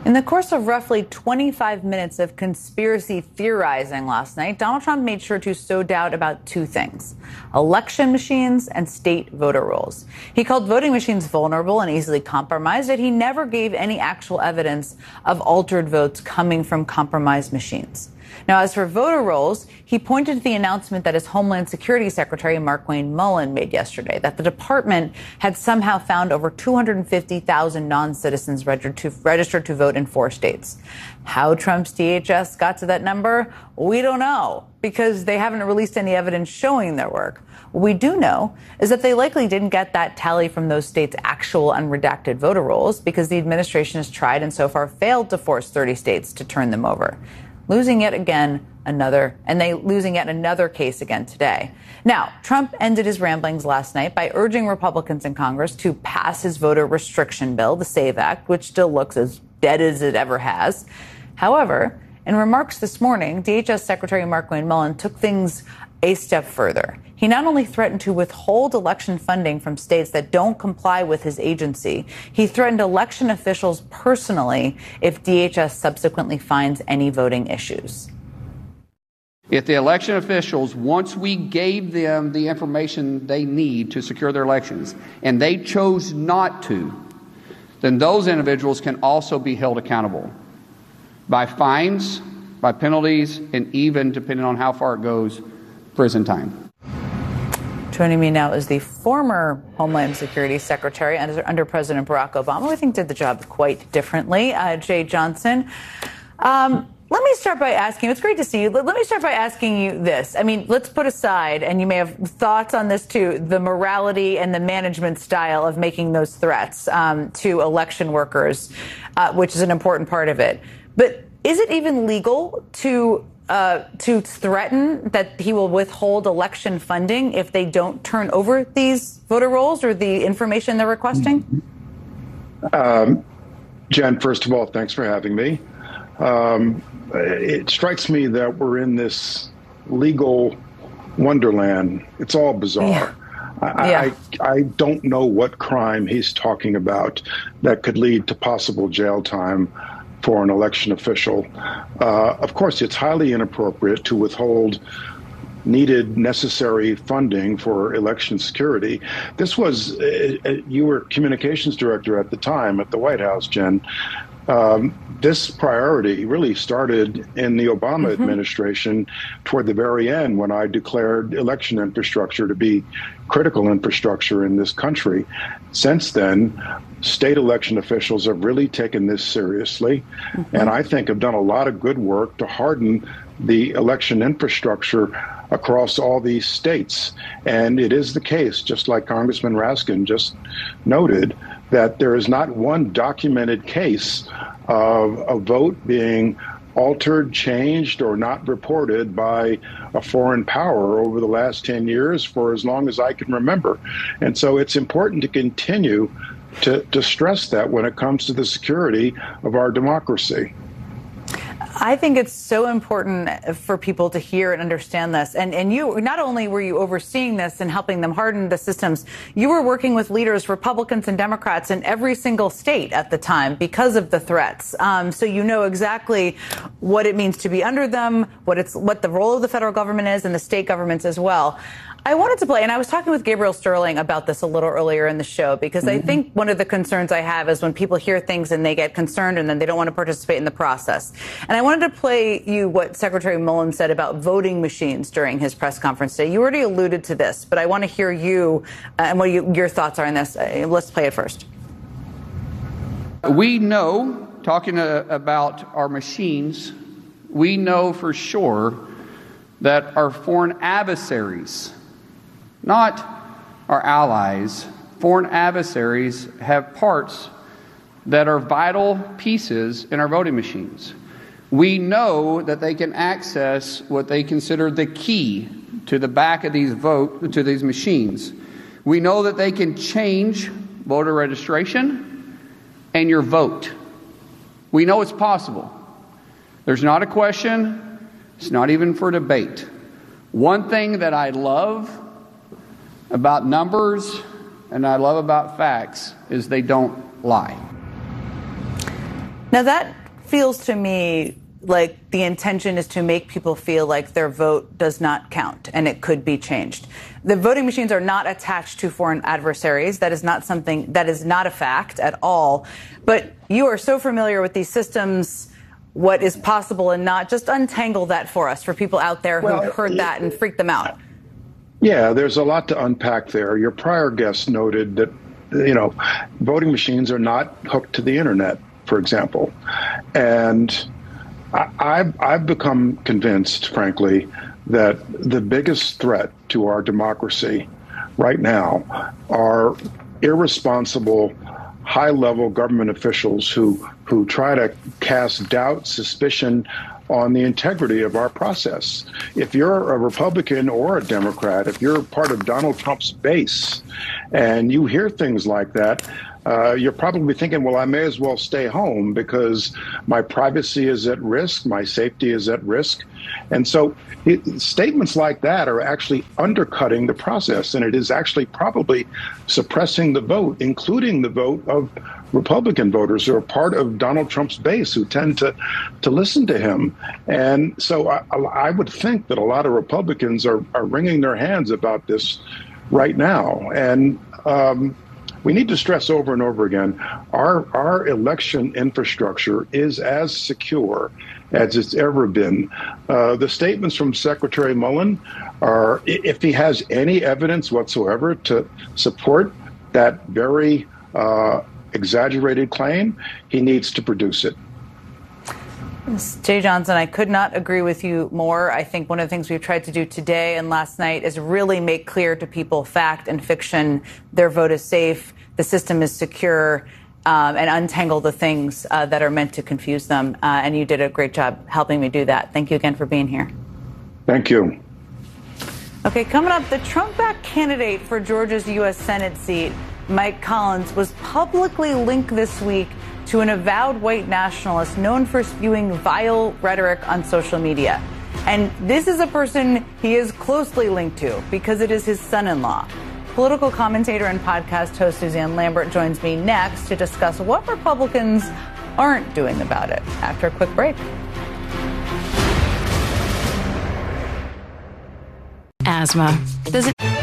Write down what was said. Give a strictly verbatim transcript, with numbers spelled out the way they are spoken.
In the course of roughly twenty-five minutes of conspiracy theorizing last night, Donald Trump made sure to sow doubt about two things: election machines and state voter rolls. He called voting machines vulnerable and easily compromised, yet he never gave any actual evidence of altered votes coming from compromised machines. Now, as for voter rolls, he pointed to the announcement that his Homeland Security Secretary Markwayne Mullin made yesterday, that the department had somehow found over two hundred fifty thousand non-citizens registered to, registered to vote in four states. How Trump's D H S got to that number, we don't know, because they haven't released any evidence showing their work. What we do know is that they likely didn't get that tally from those states' actual unredacted voter rolls, because the administration has tried and so far failed to force thirty states to turn them over. Losing yet again another, and they losing yet another case again today. Now, Trump ended his ramblings last night by urging Republicans in Congress to pass his voter restriction bill, the SAVE Act, which still looks as dead as it ever has. However, in remarks this morning, D H S Secretary Markwayne Mullin took things a step further. He not only threatened to withhold election funding from states that don't comply with his agency, he threatened election officials personally if D H S subsequently finds any voting issues. If the election officials, once we gave them the information they need to secure their elections, and they chose not to, then those individuals can also be held accountable by fines, by penalties, and even, depending on how far it goes, prison time. Joining me now is the former Homeland Security Secretary under, under President Barack Obama, who I think did the job quite differently, uh, Jeh Johnson. Um, let me start by asking you, it's great to see you. Let, let me start by asking you this. I mean, let's put aside, and you may have thoughts on this too, the morality and the management style of making those threats um, to election workers, uh, which is an important part of it. But is it even legal to Uh, to threaten that he will withhold election funding if they don't turn over these voter rolls or the information they're requesting? Um, Jen, first of all, thanks for having me. Um, it strikes me that we're in this legal wonderland. It's all bizarre. Yeah. I, yeah. I, I don't know what crime he's talking about that could lead to possible jail time for an election official. Uh, of course, it's highly inappropriate to withhold needed, necessary funding for election security. This was, uh, you were communications director at the time at the White House, Jen. Um, this priority really started in the Obama mm-hmm. administration toward the very end, when I declared election infrastructure to be critical infrastructure in this country. Since then, state election officials have really taken this seriously, mm-hmm. and I think have done a lot of good work to harden the election infrastructure across all these states. And it is the case, just like Congressman Raskin just noted, that there is not one documented case of a vote being altered, changed, or not reported by a foreign power over the last ten years for as long as I can remember. And so it's important to continue to, to stress that when it comes to the security of our democracy. I think it's so important for people to hear and understand this. And and you, not only were you overseeing this and helping them harden the systems, you were working with leaders, Republicans and Democrats, in every single state at the time because of the threats. Um, so you know exactly what it means to be under them, what it's what the role of the federal government is, and the state governments as well. I wanted to play, and I was talking with Gabriel Sterling about this a little earlier in the show, because mm-hmm. I think one of the concerns I have is when people hear things and they get concerned and then they don't want to participate in the process. And I wanted to play you what Secretary Mullin said about voting machines during his press conference today. You already alluded to this, but I want to hear you uh, and what you, your thoughts are on this. Uh, let's play it first. We know, talking uh, about our machines, we know for sure that our foreign adversaries, not our allies, foreign adversaries have parts that are vital pieces in our voting machines. We know that they can access what they consider the key to the back of these vote to these machines. We know that they can change voter registration and your vote. We know it's possible. There's not a question. It's not even for debate. One thing that I love about numbers and I love about facts is they don't lie. Now, that feels to me like the intention is to make people feel like their vote does not count and it could be changed. The voting machines are not attached to foreign adversaries. That is not something that is not a fact at all. But you are so familiar with these systems, what is possible and not. Just untangle that for us, for people out there who Well, heard that and freaked them out. Yeah, there's a lot to unpack there. Your prior guest noted that, you know, voting machines are not hooked to the internet, for example. And I, I've, I've become convinced, frankly, that the biggest threat to our democracy right now are irresponsible, high-level government officials who, who try to cast doubt, suspicion on the integrity of our process. If you're a Republican or a Democrat, if you're part of Donald Trump's base and you hear things like that, uh, you're probably thinking, well, I may as well stay home because my privacy is at risk, my safety is at risk. And so it, statements like that are actually undercutting the process, and it is actually probably suppressing the vote, including the vote of Republican voters who are part of Donald Trump's base, who tend to, to listen to him. And so I, I would think that a lot of Republicans are, are wringing their hands about this right now. And um, we need to stress over and over again, our, our election infrastructure is as secure as it's ever been. Uh, the statements from Secretary Mullen are, if he has any evidence whatsoever to support that very uh, exaggerated claim, he needs to produce it. Jay Johnson, I could not agree with you more. I think one of the things we've tried to do today and last night is really make clear to people fact and fiction. Their vote is safe, the system is secure, um, and untangle the things uh, that are meant to confuse them. Uh, and you did a great job helping me do that. Thank you again for being here. Thank you. Okay, coming up, the Trump-backed candidate for Georgia's U S Senate seat, Mike Collins, was publicly linked this week to an avowed white nationalist known for spewing vile rhetoric on social media. And this is a person he is closely linked to because it is his son-in-law. Political commentator and podcast host Suzanne Lambert joins me next to discuss what Republicans aren't doing about it after a quick break. Asthma. Does it